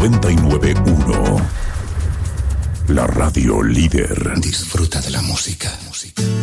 99.1. La radio líder. Disfruta de la música.